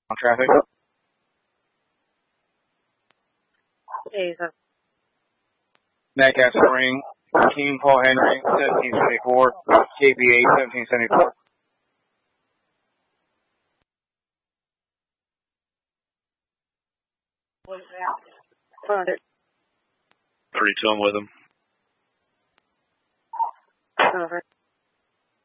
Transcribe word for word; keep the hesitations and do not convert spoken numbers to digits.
on traffic. Jesus. Metcalf Spring, King Paul Henry, seventeen seventy-four, K P eight, seventeen seventy-four. Over. Three two, I'm with him. Over.